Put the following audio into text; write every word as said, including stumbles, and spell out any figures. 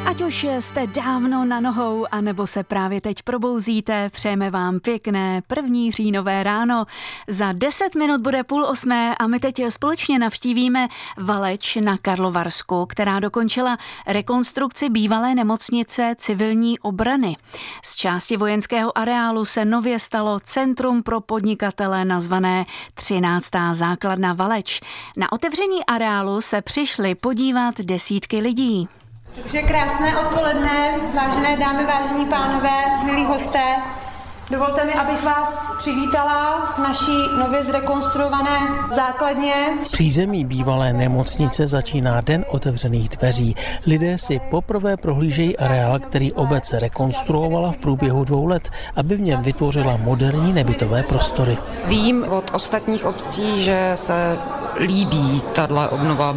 Ať už jste dávno na nohou, anebo se právě teď probouzíte, přejeme vám pěkné první říjnové ráno. Za deset minut bude půl osmé a my teď společně navštívíme Valeč na Karlovarsku, která dokončila rekonstrukci bývalé nemocnice civilní obrany. Z části vojenského areálu se nově stalo Centrum pro podnikatele nazvané třináctá základna Valeč. Na otevření areálu se přišli podívat desítky lidí. Takže krásné odpoledne, vážené dámy, vážení pánové, milí hosté. Dovolte mi, abych vás přivítala v naší nově zrekonstruované základně. V přízemí bývalé nemocnice začíná den otevřených dveří. Lidé si poprvé prohlížejí areál, který obec rekonstruovala v průběhu dvou let, aby v něm vytvořila moderní nebytové prostory. Vím od ostatních obcí, že se líbí tato obnova.